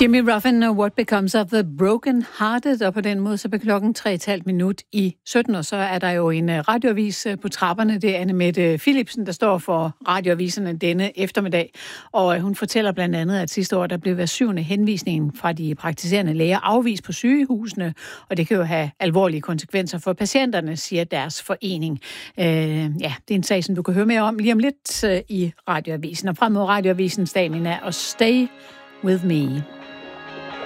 Jimmy Ruffin og What Becomes of the Broken Hearted, og på den måde så bliver klokken 3:03, og så er der jo en radioavis på trapperne. Det er Anne-Mette Philipsen, der står for radioaviserne denne eftermiddag, og hun fortæller blandt andet, at sidste år der blev hver 7. henvisning fra de praktiserende læger afvist på sygehusene, og det kan jo have alvorlige konsekvenser for patienterne, siger deres forening. Det er en sag, som du kan høre mere om lige om lidt i radioavisen, og frem mod radioavisens dag, og Stay With Me.